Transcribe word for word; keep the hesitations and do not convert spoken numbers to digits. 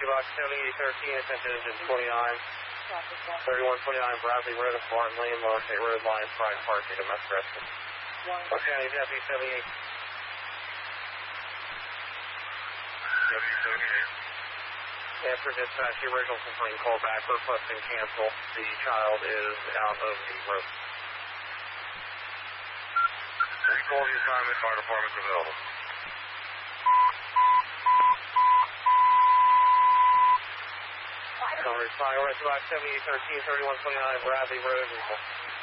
Box seventy-eight thirteen, attention engine twenty-nine, thirty-one twenty-nine Bradley Road, Barton Lane, Lower State Road, Lions Pride Park, domestic rescue. Clark County Deputy seventy-eight. Deputy seventy-eight. After dispatch, the original complaint call back requesting cancel. The child is out of the road. Recall the assignment, fire department's available. Sorry, fire, Red Box seventy-eight thirteen, thirty-one twenty-nine Bradley Road.